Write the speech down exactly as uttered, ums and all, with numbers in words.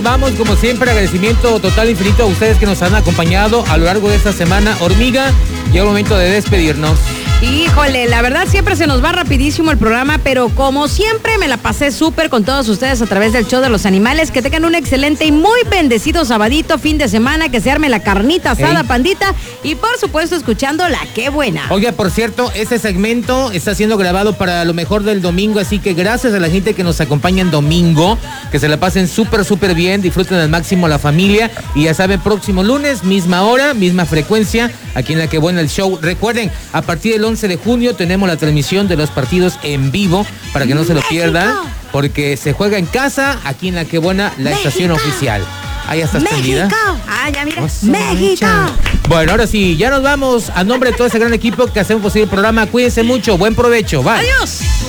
Vamos, como siempre, agradecimiento total infinito a ustedes que nos han acompañado a lo largo de esta semana. Hormiga, llega el momento de despedirnos. Híjole, la verdad siempre se nos va rapidísimo el programa, pero como siempre me la pasé súper con todos ustedes a través del show de los animales. Que tengan un excelente y muy bendecido sabadito, fin de semana, que se arme la carnita asada, Ey. pandita, y por supuesto escuchando La Qué Buena. Oiga, por cierto, este segmento está siendo grabado para lo mejor del domingo, así que gracias a la gente que nos acompaña en domingo, que se la pasen súper, súper bien, disfruten al máximo la familia, y ya saben, próximo lunes, misma hora, misma frecuencia, aquí en La Qué Buena el show. Recuerden, a partir del once de junio tenemos la transmisión de los partidos en vivo para que no se lo pierdan, porque se juega en casa, aquí en La Qué Buena, la México. Estación oficial. Ahí ya estás prendida. Ah, ya mira. México. Bueno, ahora sí, ya nos vamos. A nombre de todo ese gran equipo que hacemos posible el programa, cuídense mucho, buen provecho. Bye. Adiós.